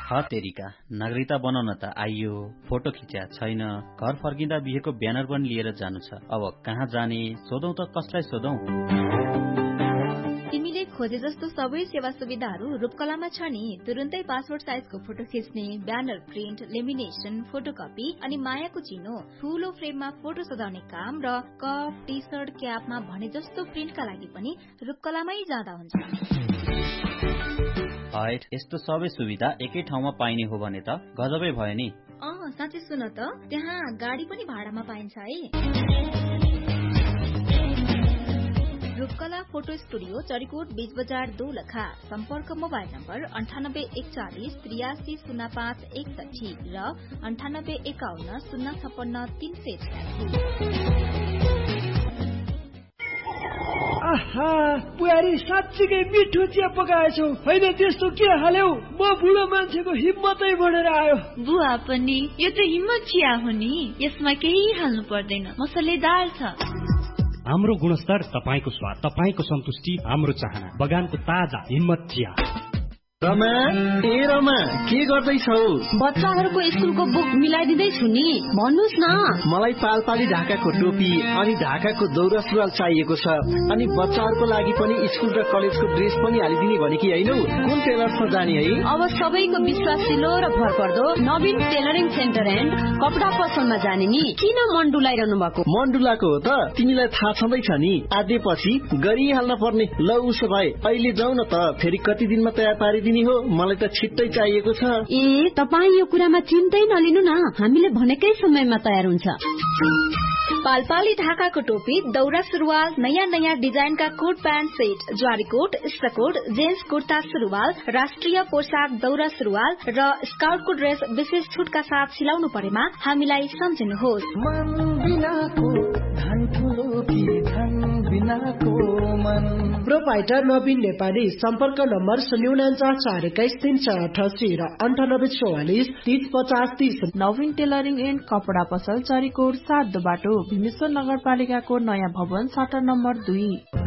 तेरिका नागरिकता बनाउन त आइयो, फोटो खिच्या छैन, घर फर्किँदा बिहेको ब्यानर पनि लिएर जानु छ। अब कहाँ जाने, सोधौं त कसलाई सोधौं? तिमीले खोजे जस्तो सबै सेवा सुविधाहरू रूपकलामा छ नि। तुरुन्तै पासपोर्ट साइजको फोटो खिच्ने, ब्यानर प्रिन्ट, लेमिनेसन, फोटोकपी अनि मायाको चिनो, ठूलो फ्रेममा फोटो सजाउने काम र कप, टी सर्ट, क्यापमा भने जस्तो प्रिन्टका लागि पनि रूपकलामै जाँदा हुन्छ। यस्तो सबै सुविधा एकै ठाउँमा पाइने हो भने त गजबै भयो नि। साँच्चै सुन त, त्यहाँ गाडी पनि भाडामा पाइन्छ है। रूपकला फोटो स्टुडियो, चरीकोट, बीच बजार, दोलखा। सम्पर्क मोबाइल नम्बर 9841830561 र 9851056386। आहा, बुहारी साँच्चीकै मिठो चिया पकाएछौ। होइन त्यस्तो के हाल्यौ? म बुढो मान्छेको हिम्मतै बढेर आयो। बुवा पनि यो त हिम्मत चिया हो नि, यसमा केही हाल्नु पर्दैन, मसलेदार छ। हाम्रो गुणस्तर, तपाईको स्वाद, तपाईको सन्तुष्टि हाम्रो चाहना। बगानको ताजा हिम्मत चिया। रमा, रमा के गर्दैछौ? बच्चाहरूको स्कुलको बुक मिलाइदिँदैछु नि, भन्नुहोस् न। मलाई पालपाली ढाकाको टोपी अनि ढाकाको दौरा सुरुवाल चाहिएको छ, अनि बच्चाहरूको लागि पनि स्कुल र कलेजको ड्रेस पनि हालिदिने भने कि होइन? कुन टेलर्समा जाने है? अब सबैको विश्वासिलो र भरपर्दो नवीन टेलरिङ सेन्टर एन्ड कपडा पसलमा जाने नि। किन मन डुलाइरहनु भएको? मन डुलाएको हो त, तिमीलाई थाहा छँदैछ नि, आधेपछि गरिहाल्न पर्ने। ल उसो भए अहिले जाउँ न त, फेरि कति दिनमा तयार पारिदिने हो? मलाई त छिट्टै चाहिएको छ। तपाईँ यो कुरामा चिन्तै नलिनु न, हामीले भनेकै समयमा तयार हुन्छ। पालपाली ढाकाको टोपी, दौरा सुरुवाल, नयाँ नयाँ डिजाइनका कोट प्यान्ट सेट, ज्वारी कोट, इस्टकोट, जेन्ट्स कुर्ता सुरुवाल, राष्ट्रिय पोसाक दौरा सुरुवाल र स्काउटको ड्रेस विशेष छुटका साथ सिलाउनु परेमा हामीलाई सम्झिनुहोस्। प्रोपाइटर नवीन नेपाली। सम्पर्क नम्बर 049413488 र 9844305030। नवीन टेलरिङ एन्ड कपडा पसल, चरीकोट 7 बाटो, भीमेश्वर नगरपालिकाको नयाँ भवन, 7 नम्बर 2।